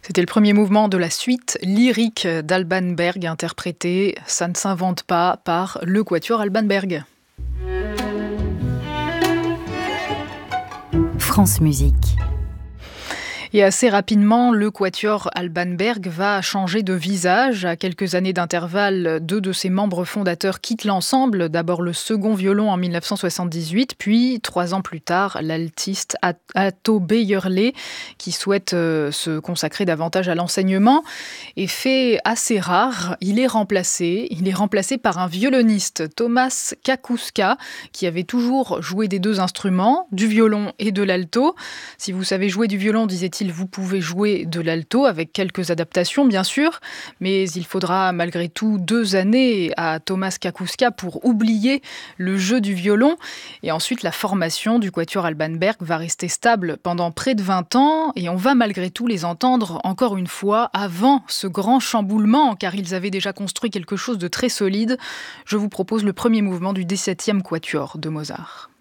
C'était le premier mouvement de la suite lyrique d'Alban Berg, interprété Ça ne s'invente pas par le quatuor Alban Berg. France Musique. Et assez rapidement, le quatuor Alban Berg va changer de visage. À quelques années d'intervalle, 2 de ses membres fondateurs quittent l'ensemble. D'abord le second violon en 1978, puis 3 ans plus tard, l'altiste Atto Bejerle, qui souhaite se consacrer davantage à l'enseignement. Et fait assez rare, il est remplacé par un violoniste, Thomas Kakuska, qui avait toujours joué des 2 instruments, du violon et de l'alto. Si vous savez jouer du violon, disait-il, vous pouvez jouer de l'alto avec quelques adaptations bien sûr, mais il faudra malgré tout 2 années à Thomas Kakuska pour oublier le jeu du violon. Et ensuite la formation du quatuor Alban Berg va rester stable pendant près de 20 ans et on va malgré tout les entendre encore une fois avant ce grand chamboulement, car ils avaient déjà construit quelque chose de très solide. Je vous propose le premier mouvement du 17e quatuor de Mozart.